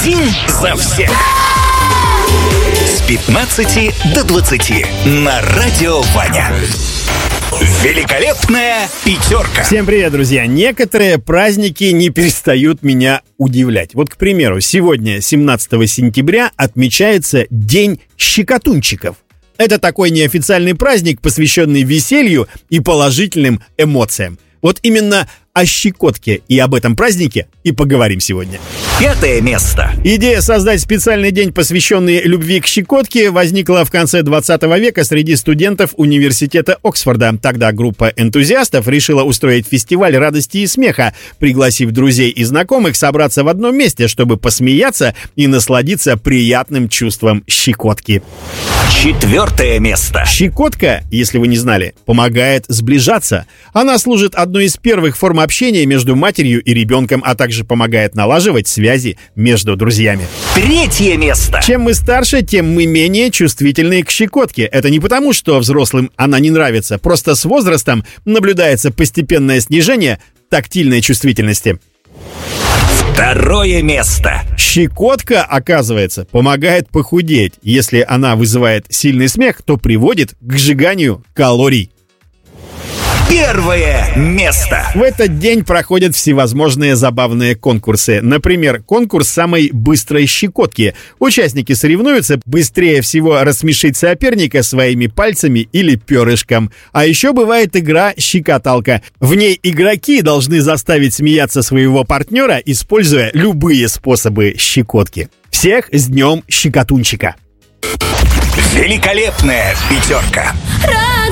Один за всех. С 15 до 20 на Радио Ваня. Великолепная пятерка. Всем привет, друзья! Некоторые праздники не перестают меня удивлять. Вот, к примеру, сегодня, 17 сентября, отмечается День щекотунчиков. Это такой неофициальный праздник, посвященный веселью и положительным эмоциям. Вот именно о щекотке и об этом празднике и поговорим сегодня. Пятое место. Идея создать специальный день, посвященный любви к щекотке, возникла в конце 20 века среди студентов университета Оксфорда. Тогда группа энтузиастов решила устроить фестиваль радости и смеха, пригласив друзей и знакомых собраться в одном месте, чтобы посмеяться и насладиться приятным чувством щекотки. Четвертое место. Щекотка, если вы не знали, помогает сближаться. Она служит одной из первых форм общения между матерью и ребенком, а также помогает налаживать связи между друзьями. Третье место. Чем мы старше, тем мы менее чувствительны к щекотке. Это не потому, что взрослым она не нравится, просто с возрастом наблюдается постепенное снижение тактильной чувствительности. Второе место. Щекотка, оказывается, помогает похудеть. Если она вызывает сильный смех, то приводит к сжиганию калорий. Первое место. В этот день проходят всевозможные забавные конкурсы. Например, конкурс самой быстрой щекотки. Участники соревнуются быстрее всего рассмешить соперника своими пальцами или перышком. А еще бывает игра «Щекоталка». В ней игроки должны заставить смеяться своего партнера, используя любые способы щекотки. Всех с днем щекотунчика! Великолепная пятерка.